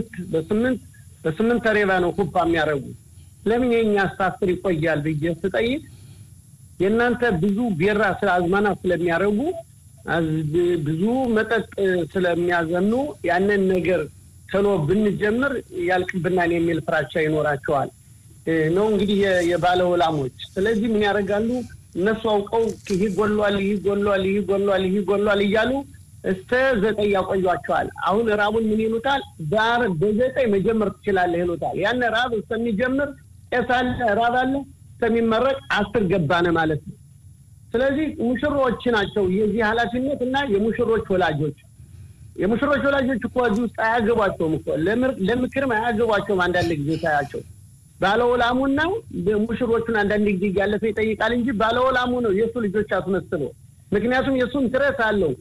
በ8 ተሬባ ነው ኩፓ የሚያረጉ። ለምን የኛ አስተሳሰብ ይቆያል ብዬ ስጠይቅ የናንተ ብዙ ቢራ ስለአዝማና ስለሚያረጉ ብዙ መጠጥ ስለሚያዘኑ ያንን ነገር ተሎ ብንጀምር ያልቅብናል የሚል ፍራቻ ይኖራቸዋል ነው እንግዲህ የባለውላሞች። ስለዚህ ምን ያደርጋሉ እነሱ አውቀው ይጎሏል እያሉ እስከ 9 ያቆዩዋቸዋል። አሁን ራቡን ምን ይሉታል በ9 መጀመር ትችላለህ ይሉታል። ያን ራብ እስከሚጀምር እሳለ ራብ አለ እስከሚመረቅ 10 ገባነ ማለት ነው። ስለዚህ ሙሽሮች ናቸው የዚህ ኃላፊነት እና የሙሽሮች ወላጆች እኮ እዚህ ውስጥ አያገባቸውም እኮ ለምክርም አያገባቸውም። አንዳንድ ጊዜ ታያቸው ባለውላሙና ሙሽሮቹን አንዳንድ ጊዜ ያለፈ ይጠይቃል እንጂ ባለውላሙ ነው የሱ ልጆች አስመስሎ። ምክንያቱም የሱን ትረስ አለው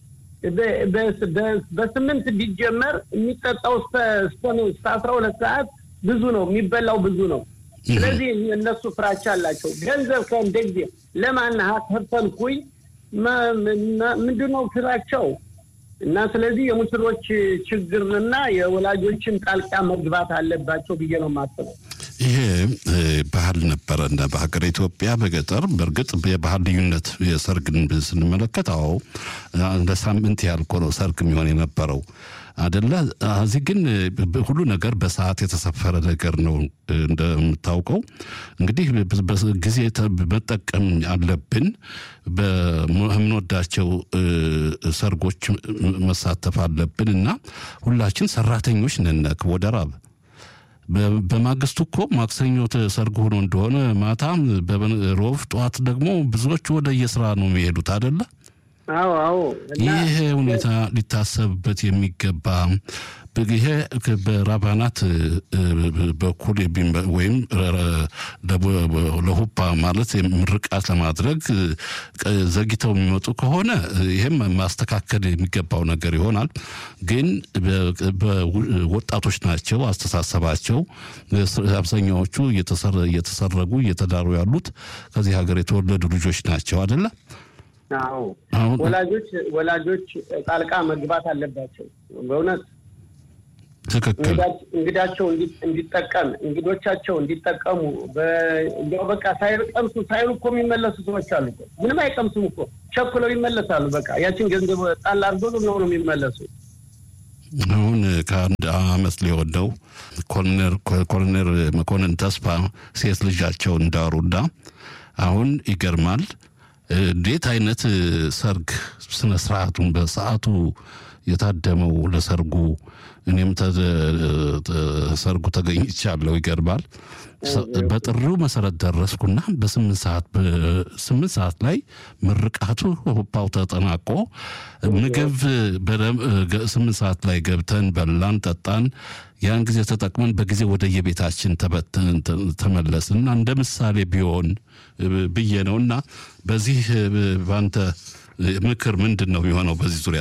በ8 ቢጀመር የሚጠጣው እስከ 12 ሰዓት ብዙ ነው፣ የሚበላው ብዙ ነው። ስለዚህ እነሱ ፍራቻ አላቸው። ገንዘብ ከእንደዚህ ለማን ሀተፈልኩኝ ምንድነው ፍራቻው? እና ስለዚህ የሙሽሮች ችግርና የወላጆችን ጣልቃ መግባት አለባቸው ብዬ ነው የማስበው። ይሄ ባህል ነበረና በሀገር ኢትዮጵያ በገጠር በርግጥ የባህል ልዩነት የሰርግን ስንመለከት ለሳምንት ያልኮ ነው ሰርግ የሚሆን የነበረው አይደለ? እዚህ ግን ሁሉ ነገር በሰዓት የተሰፈረ ነገር ነው። እንደምታውቀው እንግዲህ በጊዜ መጠቀም አለብን። በምንወዳቸው ሰርጎች መሳተፍ አለብን እና ሁላችን ሰራተኞች ነን ወደ ራብ በማግስቱ እኮ ማክሰኞ ሰርግ ሆኖ እንደሆነ ማታም በሮብ ጧት ደግሞ ብዙዎች ወደ የስራ ነው የሚሄዱት አይደለ? አዎ ይሄ ሁኔታ ሊታሰብበት የሚገባ ይሄ በራባናት በኩል ወይም ለሁባ ማለት ምርቃት ለማድረግ ዘግይተው የሚመጡ ከሆነ ይሄም ማስተካከል የሚገባው ነገር ይሆናል። ግን በወጣቶች ናቸው አስተሳሰባቸው። አብዛኛዎቹ እየተሰረጉ እየተዳሩ ያሉት ከዚህ ሀገር የተወለዱ ልጆች ናቸው አይደለ? አዎ ወላጆች ጣልቃ መግባት አለባቸው በእውነት። ትክክል። እንግዶቻቸው እንዲጠቀሙ በቃ ሳይቀምሱ ሳይሉ እኮ የሚመለሱ ሰዎች አሉ። ምንም አይቀምሱም እኮ ቸኩለው ይመለሳሉ። በቃ ያችን ገንዘብ ጣል አድርገው ነው የሚመለሱ። አሁን ከአንድ አመት ሊወደው ኮሎኔል መኮንን ተስፋ ሴት ልጃቸው እንዳሩና አሁን ይገርማል። እንዴት አይነት ሰርግ ስነ ስርዓቱን በሰዓቱ የታደመው ለሰርጉ እኔም ሰርጉ ተገኝቻለሁ። ይገርማል። በጥሪው መሰረት ደረስኩና በ8 ሰዓት ላይ ምርቃቱ ሆፓው ተጠናቆ ምግብ በ8 ሰዓት ላይ ገብተን በላን ጠጣን። ያን ጊዜ ተጠቅመን በጊዜ ወደ የቤታችን ተመለስና እንደ ምሳሌ ቢሆን ብዬ ነውና በዚህ ባንተ ምክር ምንድነው የሚሆነው በዚህ ዙሪያ?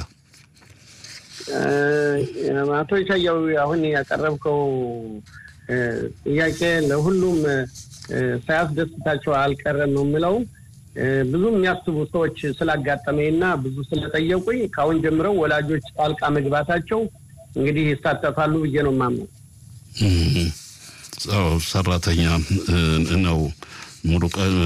አቶ ኢሳያው አሁን ያቀረብከው ጥያቄ ለሁሉም ሳያስደስታቸው አልቀረም ነው የምለው። ብዙ የሚያስቡ ሰዎች ስላጋጠመኝና ብዙ ስለጠየቁኝ ካሁን ጀምረው ወላጆች ጣልቃ መግባታቸው እንግዲህ ይሳተፋሉ ብዬ ነው የማምነው። ሰራተኛ ነው ሙሉ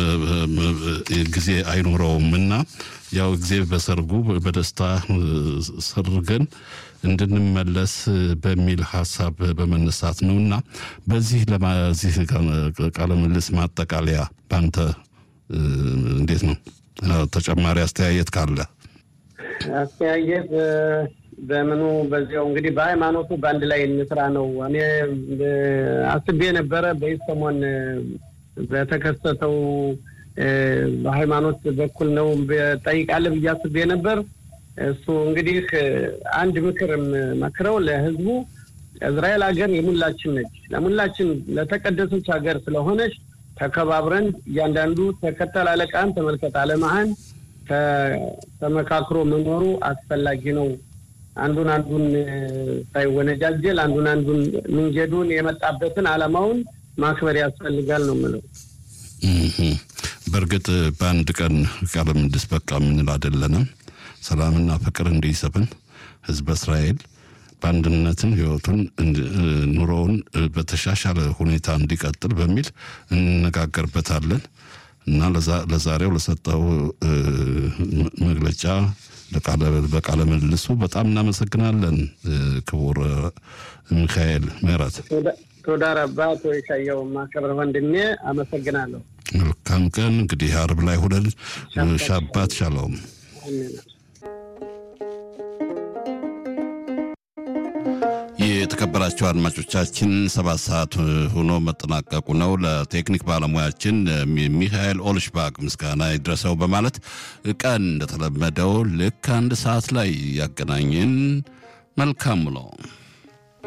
ጊዜ አይኖረውምና ያው ጊዜ በሰርጉ በደስታ ሰርገን እንድንመለስ በሚል ሐሳብ በመነሳት ነውና በዚህ ለማዚህ ቃለ ምልልስ ማጠቃለያ ባንተ እንዴት ነው? ተጨማሪ አስተያየት ካለ? አስተያየት በምኑ በዚያው እንግዲህ በሃይማኖቱ ባንድ ላይ እንስራ ነው። እኔ አስቤ ነበረ በሰሞን በተከሰተው በሃይማኖት በኩል ነው በጠይቃለሁ ብዬ አስቤ ነበር። እሱ እንግዲህ አንድ ምክርም መክረው ለህዝቡ እስራኤል ሀገር የሙላችን ነች፣ ለሙላችን ለተቀደሰች ሀገር ስለሆነች ተከባብረን እያንዳንዱ ተከተል አለቃን ተመልከት አለማህን ተመካክሮ መኖሩ አስፈላጊ ነው። አንዱን ሳይወነጃጀል አንዱን መንገዱን የመጣበትን አላማውን ማክበር ያስፈልጋል ነው ማለት። በርግጥ በአንድ ቀን ቃለ ምልልስ በቃ ምን አይደለም። ሰላምና ፍቅር እንዲሰፍን ህዝብ እስራኤል በአንድነትን ህይወቱን ኑሮውን በተሻሻለ ሁኔታ እንዲቀጥል በሚል እንነጋገርበታለን እና ለዛሬው ለሰጠው መግለጫ በቃለ ምልልሱ በጣም እናመሰግናለን ክቡር ሚካኤል ምህረት። ተወዳ ረባ ተይሻየው ማከብረ ወንድሜ አመሰግናለሁ። መልካም ቀን። እንግዲህ ዓርብ ላይ ሆነን ሻባት ሻሎም። የተከበራችሁ አድማጮቻችን 7 ሰዓት ሆኖ መጠናቀቁ ነው። ለቴክኒክ ባለሙያችን ሚካኤል ኦልሽባግ ምስጋና ይድረሰው በማለት ቀን እንደተለመደው ልክ 1 ሰዓት ላይ ያገናኘን። መልካም ነው።